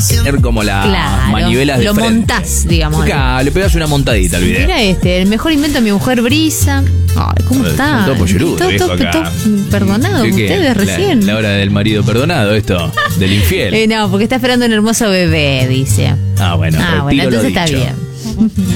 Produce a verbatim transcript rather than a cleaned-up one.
tener como las Claro, manivelas de lo frente. montás, digamos. Claro, le pegas una montadita al video. Mira este, el mejor invento de mi mujer Brisa. Ay, ¿cómo Son está? todos pollerudos, Todo, viejo, todo, acá. todo perdonado ¿Qué, qué? ustedes La- recién. La hora del marido perdonado, esto, del infiel. Eh, no, porque está esperando un hermoso bebé, dice. Ah, bueno, Ah, bueno, retiro lo entonces está dicho. bien.